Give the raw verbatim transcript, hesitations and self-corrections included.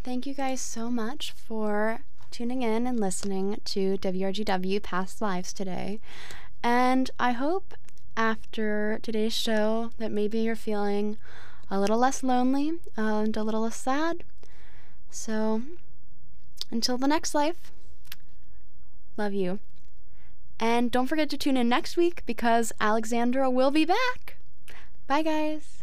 thank you guys so much for tuning in and listening to W R G W Past Lives today. And I hope after today's show that maybe you're feeling a little less lonely uh, and a little less sad. So, until the next life, love you. And don't forget to tune in next week because Alexandra will be back. Bye, guys.